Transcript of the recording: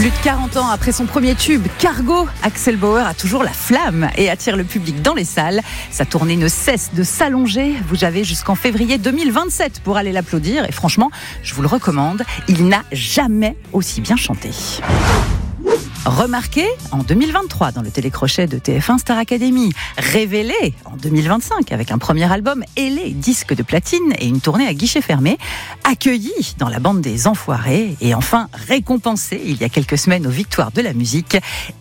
Plus de 40 ans après son premier tube, Cargo, Axel Bauer a toujours la flamme et attire le public dans les salles. Sa tournée ne cesse de s'allonger. Vous avez jusqu'en février 2027 pour aller l'applaudir. Et franchement, je vous le recommande, il n'a jamais aussi bien chanté. Remarqué en 2023 dans le télécrochet de TF1 Star Academy, révélé en 2025 avec un premier album ailé, disque de platine et une tournée à guichet fermé, accueilli dans la bande des Enfoirés et enfin récompensé il y a quelques semaines aux Victoires de la musique.